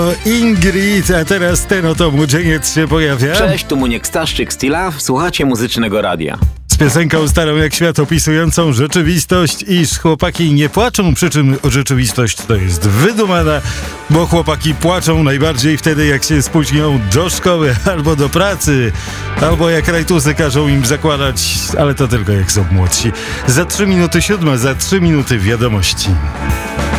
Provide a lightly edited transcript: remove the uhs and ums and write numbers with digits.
Ingrid, a teraz ten oto młodzieniec się pojawia. Cześć, tu Muniek Staszczyk z T-Love, słuchacie Muzycznego Radia. Z piosenką starą jak świat opisującą rzeczywistość, iż chłopaki nie płaczą, przy czym rzeczywistość to jest wydumana, bo chłopaki płaczą najbardziej wtedy, jak się spóźnią do szkoły albo do pracy, albo jak rajtusy każą im zakładać, ale to tylko jak są młodsi. Za 3 minuty 7, za 3 minuty wiadomości.